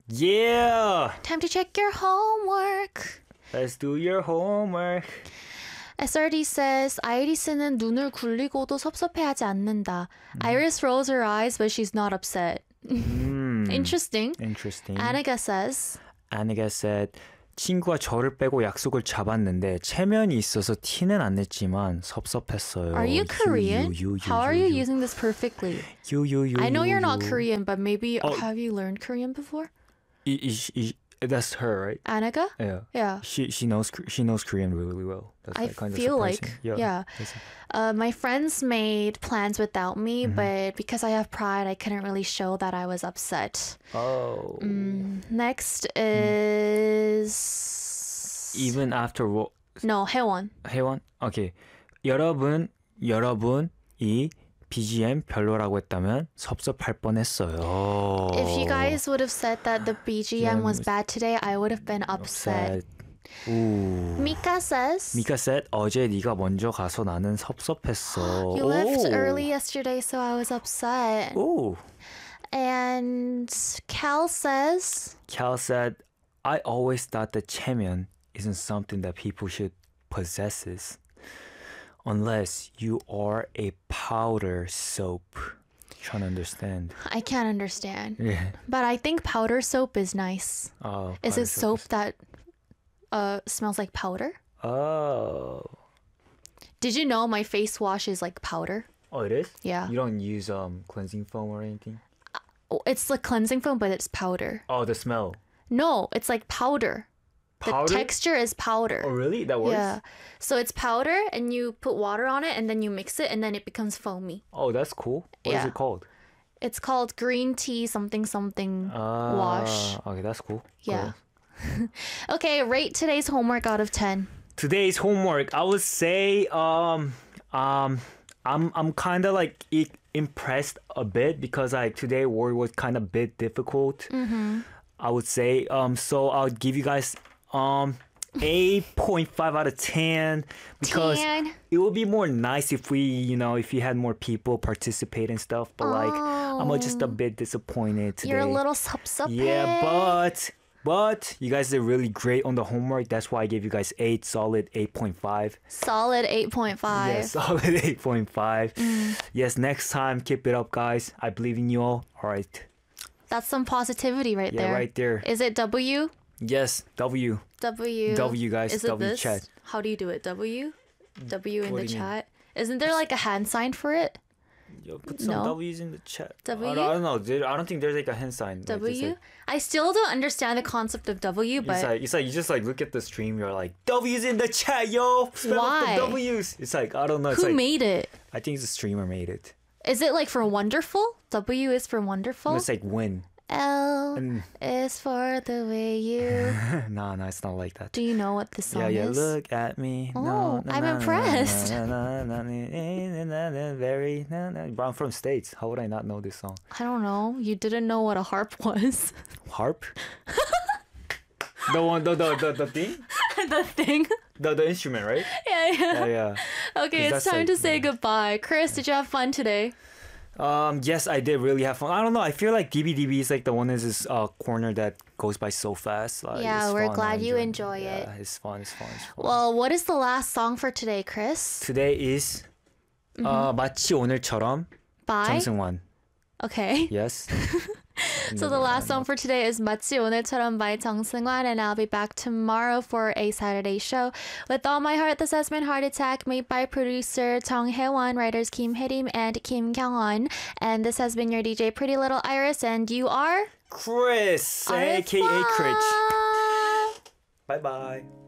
Yeah! Time to check your homework. Let's do your homework. SRD says 아이리스는 눈을 굴리고도 섭섭해하지 않는다. Iris rolls her eyes, but she's not upset. Interesting. Interesting. Annika says Annika said, 친구가 저를 빼고 약속을 잡았는데 체면이 있어서 티는 안 냈지만 섭섭했어요. Are you Korean? How are you using this perfectly? I know you're not Korean, but maybe have you learned Korean before? That's her, right? Annika? Yeah. She knows Korean really well. That's I kind feel of like, yeah. My friends made plans without me, but because I have pride, I couldn't really show that I was upset. Oh. Next is... Even after what? No, 혜원. 혜원? Okay. 여러분이 BGM 별로라고 했다면 섭섭할 뻔했어요. If you guys would have said that the BGM was bad today, I would have been upset. Mika says 어제 네가 먼저 가서 나는 섭섭했어. You left early yesterday, so I was upset. Ooh. And Cal said, I always thought that 체면 isn't something that people should possess unless you are a powder soap. Trying to understand. I can't understand. Yeah. But I think powder soap is nice. Oh, is it soap that smells like powder? Oh. Did you know my face wash is like powder? Oh, it is? Yeah. You don't use cleansing foam or anything? It's like cleansing foam, but it's powder. Oh, the smell. No, it's like powder. Powder? The texture is powder. Oh, really? That works? Yeah. So it's powder, and you put water on it, and then you mix it, and then it becomes foamy. Oh, that's cool. What is it called? It's called green tea something wash. Okay, that's cool. Yeah. Okay, rate today's homework out of 10. Today's homework, I would say I'm kind of like impressed a bit because like today word was kind of bit difficult. I would say so I'll give you guys 8.5 out of 10 because it would be more nice if if you had more people participate and stuff, but like I'm just a bit disappointed today. You're a little 섭섭해. Yeah, but you guys did really great on the homework. That's why I gave you guys solid 8.5. Solid 8.5. Yes, solid 8.5. Yes, next time, keep it up, guys. I believe in you all. All right. That's some positivity right there. Yeah, right there. Is it W? Yes, W. W, guys. Is it W this? chat. How do you do it? W in What the do you chat. Isn't there like a hand sign for it? Yo, put some No. W's in the chat. W? I don't know. I don't think there's like a hand sign. W? I still don't understand the concept of W, but It's like you just like look at the stream. You're like W's in the chat, yo. Spell out Why? the W's. It's like I don't know. It's who like, made it? I think the streamer made it. Is it like for wonderful? W is for wonderful? It's like win. L And is for the way you... no, it's not like that. Do you know what the song Yeah, is? look at me. Oh, I'm impressed. Very. I'm from States. How would I not know this song? I don't know. You didn't know what a harp was. Harp? The one, the thing? The thing? The instrument, right? Yeah. Yeah. Okay, it's That's time like- to say goodbye. Chris, did you have fun today? Yes, I did really have fun. I don't know. I feel like DBDB is like the one is this corner that goes by so fast. Like, Yeah, it's we're fun. glad I you enjoy enjoy it. Yeah, it's fun. Well, what is the last song for today, Chris? Today is 마치 오늘처럼 Bye. 정승환. Okay. Yes. So the last song for today is 마치 오늘처럼 by 정승환, and I'll be back tomorrow for a Saturday show. With all my heart, this has been Heart Attack, made by producer Jung Hae-won, writers Kim Hae-rim and Kim Kyung-won. And this has been your DJ Pretty Little Iris, and you are... Chris, aka Critch. Bye-bye.